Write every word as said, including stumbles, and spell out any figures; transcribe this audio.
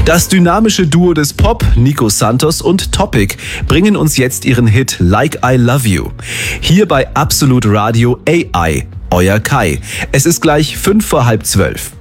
Das dynamische Duo des Pop, Nico Santos und Topic, bringen uns jetzt ihren Hit Like I Love You. Hier bei Absolut Radio A I, euer Kai. Es ist gleich fünf vor halb zwölf.